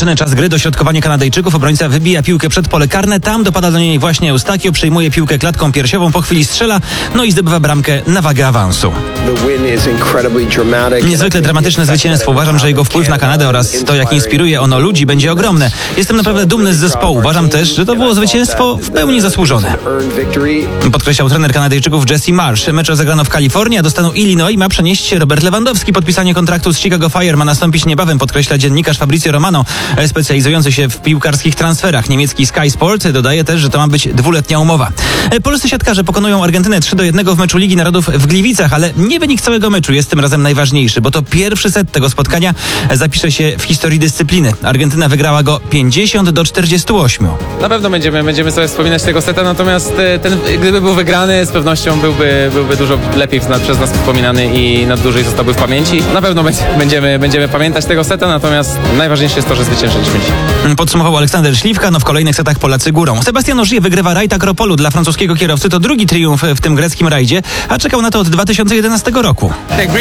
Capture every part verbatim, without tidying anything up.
zaczyny, czas gry, dośrodkowanie Kanadyjczyków. Obrońca wybija piłkę przed pole karne. Tam dopada do niej właśnie Eustachio, przejmuje piłkę klatką piersiową, po chwili strzela, no i zdobywa bramkę na wagę awansu. Niezwykle dramatyczne zwycięstwo. Uważam, że jego wpływ na Kanadę oraz to, jak inspiruje ono ludzi, będzie ogromne. Jestem naprawdę dumny z zespołu. Uważam też, że to było zwycięstwo w pełni zasłużone. Podkreślał trener Kanadyjczyków Jesse Marsh. Mecz rozegrano w Kalifornii, a do stanu Illinois ma przenieść się Robert Lewandowski. Podpisanie kontraktu z Chicago Fire ma nastąpić niebawem, podkreśla dziennikarz Fabrizio Romano, specjalizujący się w piłkarskich transferach. Niemiecki Sky Sport dodaje też, że to ma być dwuletnia umowa. Polscy siatkarze pokonują Argentynę trzy do jednego w meczu Ligi Narodów w Gliwicach, ale nie wynik całego meczu jest tym razem najważniejszy, bo to pierwszy set tego spotkania zapisze się w historii dyscypliny. Argentyna wygrała go pięćdziesiąt do czterdziestu ośmiu. Na pewno będziemy, będziemy sobie wspominać tego seta, natomiast ten, gdyby był wygrany, z pewnością byłby, byłby dużo lepiej przez nas wspominany i na dłużej zostałby w pamięci. Na pewno będziemy, będziemy pamiętać tego seta, natomiast najważniejsze jest to, że zwyciężyliśmy dzisiaj. Podsumował Aleksander Śliwka, no w kolejnych setach Polacy górą. Sebastian Ogier wygrywa rajd Akropolu dla francuskiego kierowcy. To drugi triumf w tym greckim rajdzie, a czekał na to od dwa tysiące jedenastego roku.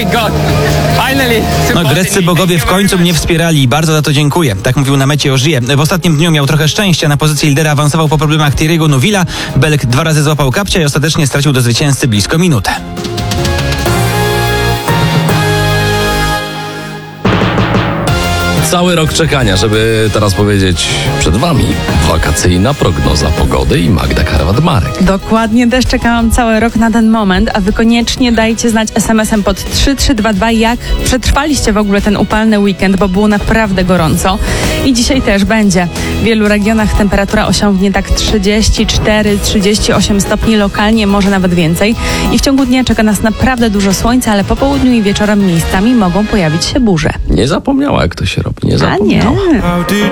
No, greccy bogowie w końcu mnie wspierali i bardzo za to dziękuję. Tak mówił na mecie Ogier. W ostatnim dniu miał trochę szczęścia. Na pozycję lidera awansował po problemach Thierry'ego Neuville'a. Belek dwa razy złapał kapcia i ostatecznie stracił do zwycięzcy blisko minutę. Cały rok czekania, żeby teraz powiedzieć przed wami wakacyjna prognoza pogody i Magda Karwat-Marek. Dokładnie, też czekałam cały rok na ten moment, a wy koniecznie dajcie znać es em esem pod trzy trzy dwa dwa, jak przetrwaliście w ogóle ten upalny weekend, bo było naprawdę gorąco. I dzisiaj też będzie. W wielu regionach temperatura osiągnie tak trzydzieści cztery trzydzieści osiem stopni, lokalnie może nawet więcej. I w ciągu dnia czeka nas naprawdę dużo słońca, ale po południu i wieczorem miejscami mogą pojawić się burze. Nie zapomniała, jak to się robi. Nie zapomniała. A nie.